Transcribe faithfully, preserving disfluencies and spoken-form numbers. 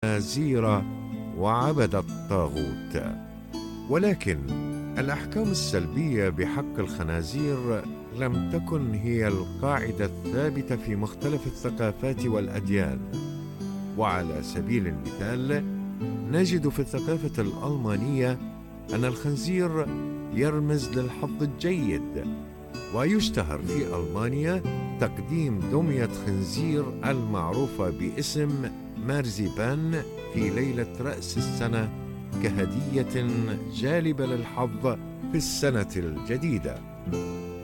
الخنازير وعبد الطاغوت. ولكن الأحكام السلبية بحق الخنازير لم تكن هي القاعدة الثابتة في مختلف الثقافات والأديان. وعلى سبيل المثال نجد في الثقافة الألمانية أن الخنزير يرمز للحظ الجيد، ويشتهر في ألمانيا تقديم دمية خنزير المعروفة باسم مارزيبان في ليلة رأس السنة كهدية جالبة للحظ في السنة الجديدة.